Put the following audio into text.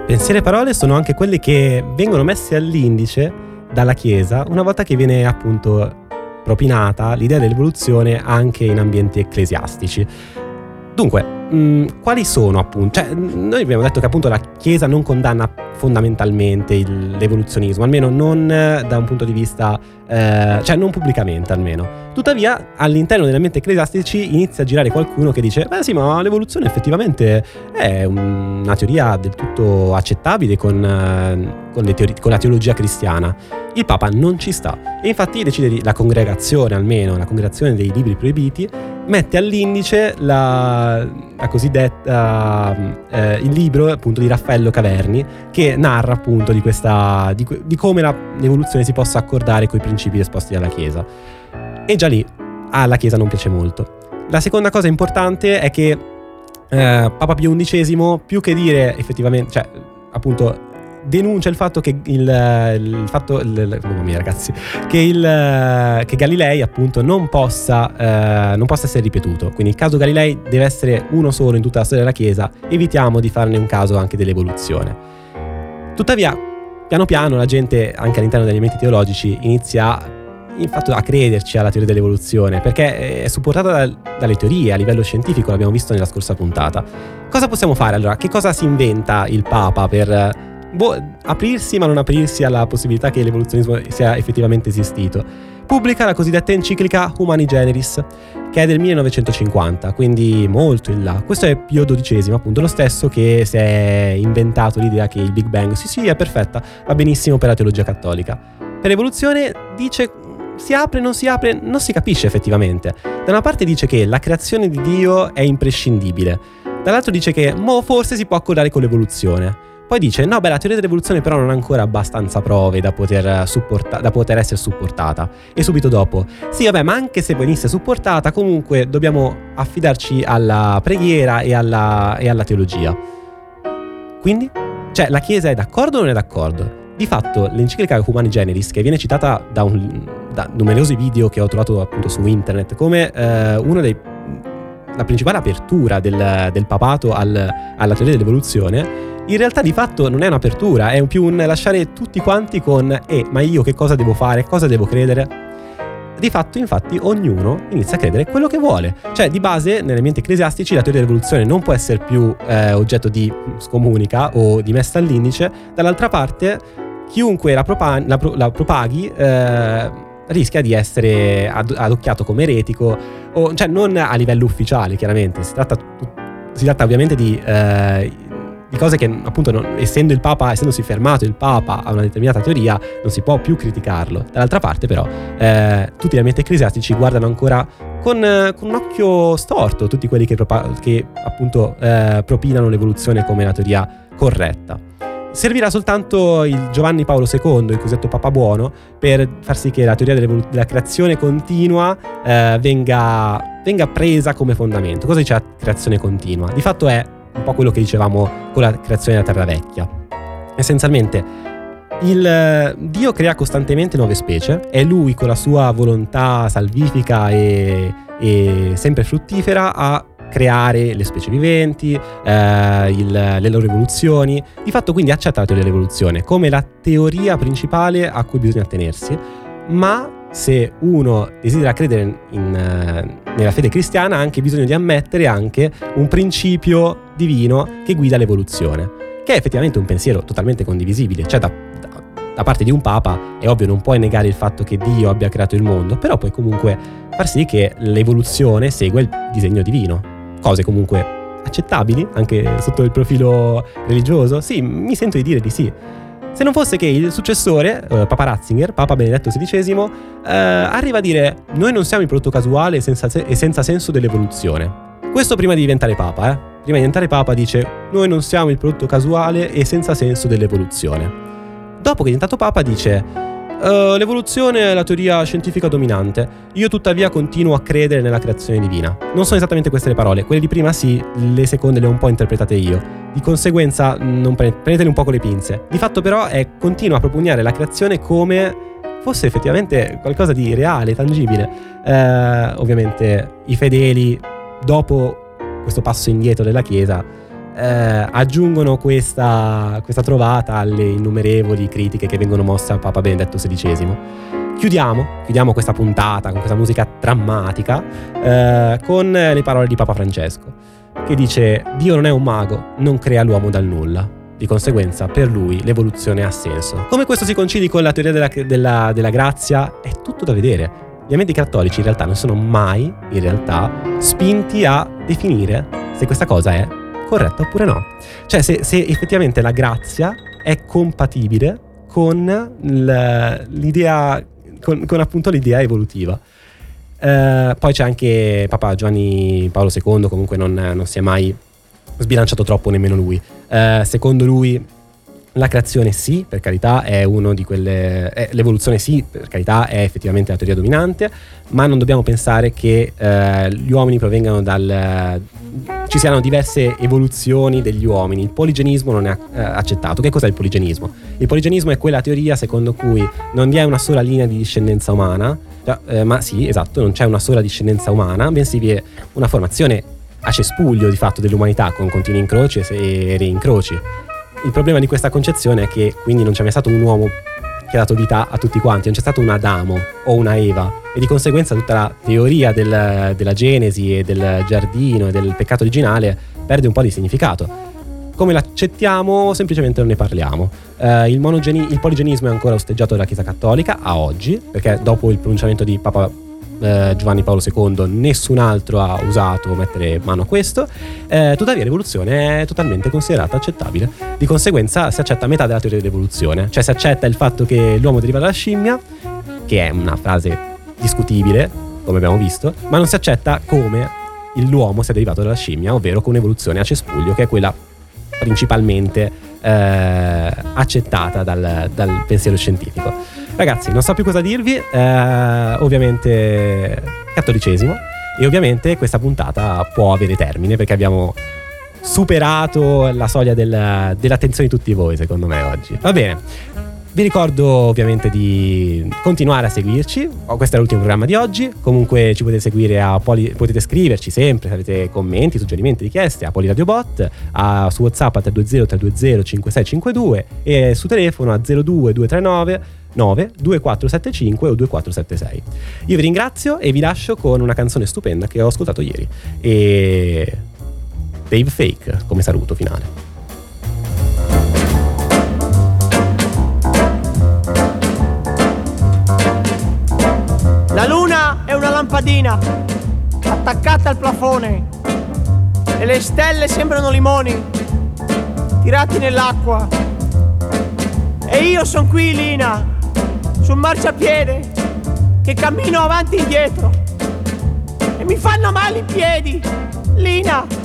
Pensieri e parole sono anche quelle che vengono messe all'indice dalla Chiesa una volta che viene appunto propinata l'idea dell'evoluzione anche in ambienti ecclesiastici. Dunque, quali sono appunto? Cioè, noi abbiamo detto che appunto la Chiesa non condanna fondamentalmente l'evoluzionismo, almeno non da un punto di vista, cioè non pubblicamente almeno. Tuttavia, all'interno degli ambienti ecclesiastici inizia a girare qualcuno che dice: beh sì, ma l'evoluzione effettivamente è una teoria del tutto accettabile con la teologia cristiana. Il Papa non ci sta e infatti decide la congregazione, almeno la congregazione dei libri proibiti, mette all'indice la cosiddetta il libro appunto di Raffaello Caverni, che narra appunto di come l'evoluzione si possa accordare coi principi esposti dalla Chiesa. E già lì alla Chiesa non piace molto. La seconda cosa importante è che Papa Pio XI, più che dire effettivamente, cioè appunto denuncia il fatto che che Galilei appunto non possa essere ripetuto. Quindi il caso Galilei deve essere uno solo in tutta la storia della Chiesa, evitiamo di farne un caso anche dell'evoluzione. Tuttavia, piano piano la gente, anche all'interno degli ambienti teologici, inizia infatti a crederci alla teoria dell'evoluzione, perché è supportata dalle teorie a livello scientifico, l'abbiamo visto nella scorsa puntata. Cosa possiamo fare allora? Che cosa si inventa il Papa per aprirsi ma non aprirsi alla possibilità che l'evoluzionismo sia effettivamente esistito? Pubblica la cosiddetta enciclica Humani Generis, che è del 1950, quindi molto in là. Questo è Pio XII, appunto lo stesso che si è inventato l'idea che il Big Bang sì è perfetta, va benissimo per la teologia cattolica. Per l'evoluzione dice si apre, non si capisce effettivamente. Da una parte dice che la creazione di Dio è imprescindibile, dall'altro dice che forse si può accordare con l'evoluzione. Poi dice la teoria dell'evoluzione però non ha ancora abbastanza prove da poter essere supportata. E subito dopo, ma anche se venisse supportata, comunque dobbiamo affidarci alla preghiera e alla teologia. Quindi, la Chiesa è d'accordo o non è d'accordo? Di fatto l'enciclica Humani Generis, che viene citata da numerosi video che ho trovato appunto su internet come la principale apertura del papato alla teoria dell'evoluzione, in realtà di fatto non è un'apertura, è più un lasciare tutti quanti con ma io che cosa devo fare, cosa devo credere? Di fatto, infatti, ognuno inizia a credere quello che vuole. Cioè, di base, negli ambienti ecclesiastici la teoria dell'evoluzione non può essere più oggetto di scomunica o di messa all'indice. Dall'altra parte, chiunque la propaghi rischia di essere adocchiato come eretico, cioè non a livello ufficiale, chiaramente. Si tratta ovviamente di cose che appunto essendosi fermato il Papa a una determinata teoria, non si può più criticarlo. Dall'altra parte però tutti gli ambienti ecclesiastici guardano ancora con un occhio storto tutti quelli che appunto propinano l'evoluzione come la teoria corretta. Servirà soltanto il Giovanni Paolo II, il cosiddetto Papa Buono, per far sì che la teoria della creazione continua venga presa come fondamento. Cosa dice la creazione continua? Di fatto è un po' quello che dicevamo con la creazione della Terra Vecchia. Essenzialmente, il Dio crea costantemente nuove specie, è Lui con la sua volontà salvifica e sempre fruttifera a creare le specie viventi, le loro evoluzioni. Di fatto quindi accetta la teoria dell'evoluzione come la teoria principale a cui bisogna attenersi, ma se uno desidera credere nella fede cristiana ha anche bisogno di ammettere anche un principio divino che guida l'evoluzione, che è effettivamente un pensiero totalmente condivisibile. Cioè da parte di un Papa è ovvio, non puoi negare il fatto che Dio abbia creato il mondo, però puoi comunque far sì che l'evoluzione segua il disegno divino. Cose comunque accettabili anche sotto il profilo religioso? Sì, mi sento di dire di sì. Se non fosse che il successore, Papa Ratzinger, Papa Benedetto XVI, arriva a dire: noi non siamo il prodotto casuale e senza senso dell'evoluzione. Questo prima di diventare Papa, Prima di diventare Papa dice: noi non siamo il prodotto casuale e senza senso dell'evoluzione. Dopo che è diventato Papa dice: l'evoluzione è la teoria scientifica dominante. Io tuttavia continuo a credere nella creazione divina. Non sono esattamente queste le parole, quelle di prima sì, le seconde le ho un po' interpretate io. Di conseguenza non prendetele un po' con le pinze. Di fatto però continua a propugnare la creazione come fosse effettivamente qualcosa di reale, tangibile. Ovviamente i fedeli, dopo questo passo indietro della Chiesa, aggiungono questa trovata alle innumerevoli critiche che vengono mosse a Papa Benedetto XVI. Chiudiamo questa puntata con questa musica drammatica con le parole di Papa Francesco, che dice: Dio non è un mago, non crea l'uomo dal nulla. Di conseguenza, per lui l'evoluzione ha senso. Come questo si concidi con la teoria della grazia è tutto da vedere. Gli ambienti cattolici in realtà non sono mai, spinti a definire se questa cosa è corretta oppure no. Cioè se effettivamente la grazia è compatibile con l'idea, con appunto l'idea evolutiva. Poi c'è anche Papa Giovanni Paolo II, comunque non si è mai sbilanciato troppo nemmeno lui. Secondo lui la creazione sì, per carità, è uno di quelle l'evoluzione sì, per carità, è effettivamente la teoria dominante, ma non dobbiamo pensare che gli uomini provengano ci siano diverse evoluzioni degli uomini. Il poligenismo non è accettato. Che cos'è il poligenismo? Il poligenismo è quella teoria secondo cui non vi è una sola linea di discendenza umana, ma sì, esatto, non c'è una sola discendenza umana, bensì vi è una formazione a cespuglio di fatto dell'umanità, con continui incroci e reincroci. Il problema di questa concezione è che quindi non c'è mai stato un uomo che ha dato vita a tutti quanti, non c'è stato un Adamo o una Eva, e di conseguenza tutta la teoria della Genesi e del giardino e del peccato originale perde un po' di significato. Come l'accettiamo? Semplicemente non ne parliamo. Il poligenismo è ancora osteggiato dalla Chiesa Cattolica a oggi, perché dopo il pronunciamento di Papa Giovanni Paolo II nessun altro ha usato mettere mano a questo. Tuttavia l'evoluzione è totalmente considerata accettabile. Di conseguenza si accetta metà della teoria dell'evoluzione, cioè si accetta il fatto che l'uomo deriva dalla scimmia, che è una frase discutibile come abbiamo visto, ma non si accetta come l'uomo sia derivato dalla scimmia, ovvero con un'evoluzione a cespuglio, che è quella principalmente accettata dal pensiero scientifico. Ragazzi, non so più cosa dirvi, ovviamente cattolicesimo, e ovviamente questa puntata può avere termine perché abbiamo superato la soglia dell'attenzione di tutti voi, secondo me, oggi. Va bene, vi ricordo ovviamente di continuare a seguirci. Questo è l'ultimo programma di oggi. Comunque ci potete seguire potete scriverci sempre se avete commenti, suggerimenti, richieste a Poliradiobot, su WhatsApp a 320 320 5652 e su telefono a 02 239 2475 o 2476. Io vi ringrazio e vi lascio con una canzone stupenda che ho ascoltato ieri, e Dave Fake come saluto finale. La luna è una lampadina attaccata al plafone e le stelle sembrano limoni tirati nell'acqua. E io son qui, Lina, sul marciapiede che cammino avanti e indietro e mi fanno male i piedi, Lina.